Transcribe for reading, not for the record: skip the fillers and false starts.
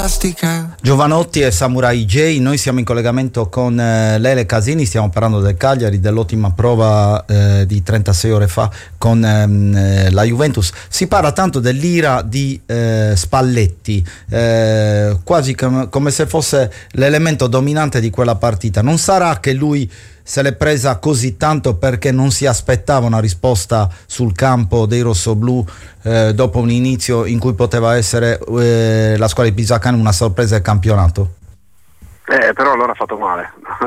plastica. Giovanotti e Samurai J, noi siamo in collegamento con Lele Casini, stiamo parlando del Cagliari, dell'ottima prova di 36 ore fa con la Juventus. Si parla tanto dell'ira di Spalletti, quasi come se fosse l'elemento dominante di quella partita. Non sarà che lui se l'è presa così tanto perché non si aspettava una risposta sul campo dei rossoblù dopo un inizio in cui poteva essere la squadra di Pisacane una sorpresa del campionato? Però allora ha fatto male,